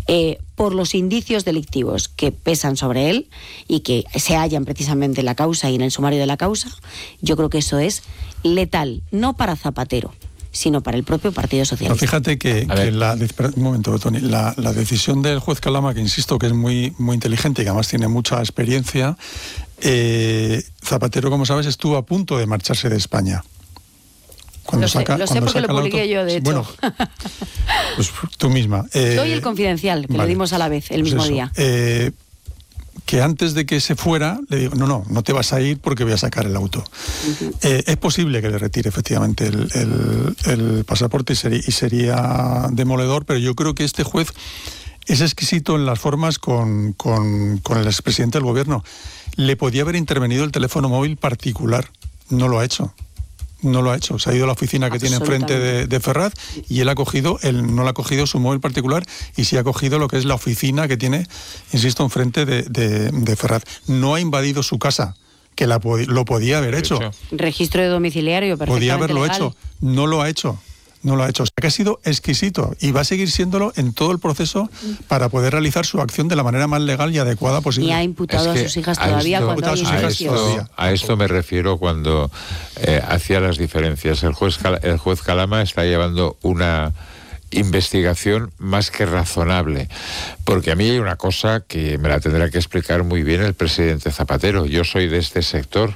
por los indicios delictivos que pesan sobre él y que se hallan precisamente en la causa y en el sumario de la causa, yo creo que eso es letal, no para Zapatero, sino para el propio Partido Socialista. Pero fíjate que un momento, Tony, la decisión del juez Calama, que insisto que es muy, muy inteligente y que además tiene mucha experiencia, Zapatero, como sabes, estuvo a punto de marcharse de España. Lo sé porque lo publiqué yo, de hecho. Bueno, pues tú misma. Soy el Confidencial, que lo dimos a la vez, el mismo día. Que antes de que se fuera, le digo, no te vas a ir porque voy a sacar el auto. Uh-huh. Es posible que le retire efectivamente el pasaporte y sería demoledor, pero yo creo que este juez es exquisito en las formas con el expresidente del gobierno. Le podía haber intervenido el teléfono móvil particular, no lo ha hecho. No lo ha hecho, se ha ido a la oficina que tiene enfrente de Ferraz y él no le ha cogido su móvil particular y sí ha cogido lo que es la oficina que tiene, insisto, enfrente de Ferraz. No ha invadido su casa, que lo podía haber hecho. Registro de domiciliario, perfectamente podía haberlo legal. Hecho, no lo ha hecho. No lo ha hecho. O sea, que ha sido exquisito y va a seguir siéndolo en todo el proceso para poder realizar su acción de la manera más legal y adecuada posible. Y ha imputado a sus hijas todavía cuando hay indicios. A esto me refiero cuando hacía las diferencias. El juez Calama está llevando una investigación más que razonable, porque a mí hay una cosa que me la tendrá que explicar muy bien el presidente Zapatero. Yo soy de este sector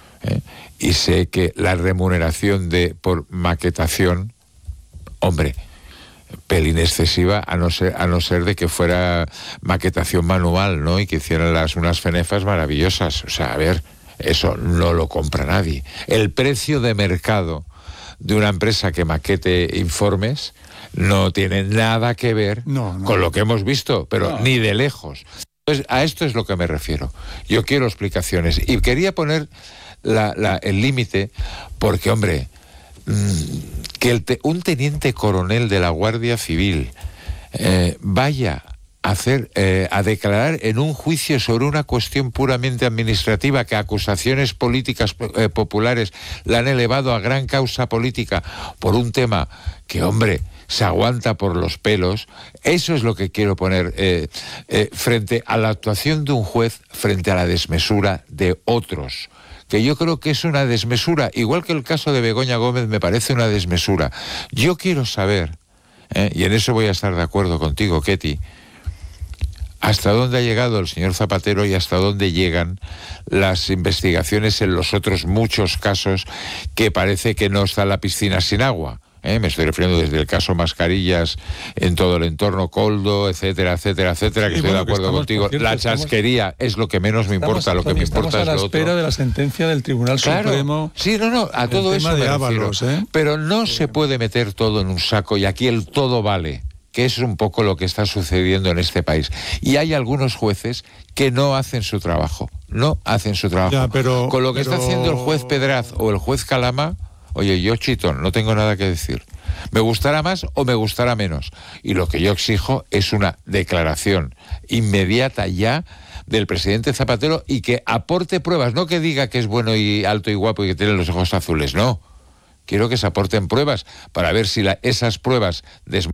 y sé que la remuneración por maquetación, hombre, pelín excesiva, a no ser de que fuera maquetación manual, ¿no? Y que hicieran unas fenefas maravillosas. O sea, a ver, eso no lo compra nadie. El precio de mercado de una empresa que maquete informes no tiene nada que ver con lo que hemos visto, pero ni de lejos. Entonces, a esto es lo que me refiero. Yo quiero explicaciones. Y quería poner el límite porque, hombre, que un teniente coronel de la Guardia Civil vaya a declarar en un juicio sobre una cuestión puramente administrativa, que acusaciones políticas populares la han elevado a gran causa política por un tema que, hombre, se aguanta por los pelos. Eso es lo que quiero poner frente a la actuación de un juez, frente a la desmesura de otros, que yo creo que es una desmesura, igual que el caso de Begoña Gómez me parece una desmesura. Yo quiero saber, y en eso voy a estar de acuerdo contigo, Ketty, hasta dónde ha llegado el señor Zapatero y hasta dónde llegan las investigaciones en los otros muchos casos que parece que no está la piscina sin agua. Me estoy refiriendo desde el caso Mascarillas en todo el entorno, Coldo, etcétera, etcétera, etcétera, que estoy de acuerdo contigo. Cierto, la chasquería es lo que menos me importa, lo que me importa es lo otro. Estamos a la espera de la sentencia del Tribunal Supremo. Sí, a todo eso me refiero. Pero no se puede meter todo en un saco y aquí el todo vale, que es un poco lo que está sucediendo en este país. Y hay algunos jueces que no hacen su trabajo, Ya, con lo que está haciendo el juez Pedraz o el juez Calama. Oye, yo, Chitón, no tengo nada que decir. Me gustará más o me gustará menos. Y lo que yo exijo es una declaración inmediata ya del presidente Zapatero y que aporte pruebas, no que diga que es bueno y alto y guapo y que tiene los ojos azules, no. Quiero que se aporten pruebas para ver si esas pruebas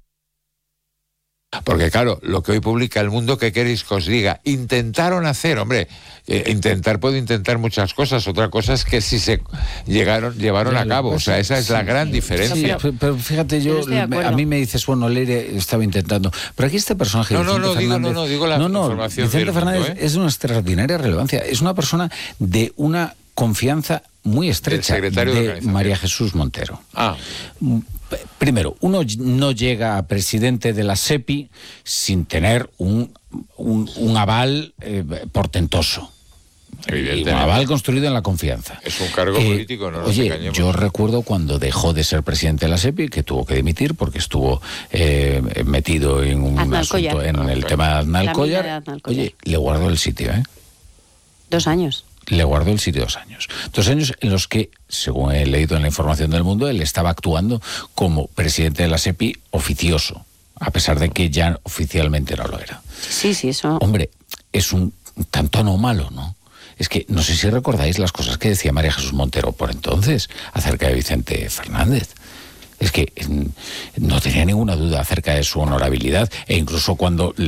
porque claro, lo que hoy publica El Mundo, ¿qué queréis que os diga? Intentaron hacer, hombre, puedo intentar muchas cosas, otra cosa es que si se llevaron a cabo, o sea, esa es la gran diferencia. Sí, pero fíjate, a mí me dices, bueno, Leire estaba intentando, pero aquí este personaje digo la información. Vicente Fernández es de una extraordinaria relevancia, es una persona de una confianza muy estrecha de María Jesús Montero. Primero, uno no llega a presidente de la SEPI sin tener un aval portentoso. Evidentemente. Un aval construido en la confianza. Es un cargo político, no nos engañemos. Yo recuerdo cuando dejó de ser presidente de la SEPI, que tuvo que dimitir porque estuvo metido en un asunto, en el tema de Aznar Collar. Oye, le guardó el sitio, 2 años. Le guardó el sitio 2 años. 2 años en los que, según he leído en la información del Mundo, él estaba actuando como presidente de la SEPI oficioso, a pesar de que ya oficialmente no lo era. Sí, eso. Hombre, es un tanto anómalo, ¿no? Es que no sé si recordáis las cosas que decía María Jesús Montero por entonces acerca de Vicente Fernández. Es que no tenía ninguna duda acerca de su honorabilidad, e incluso cuando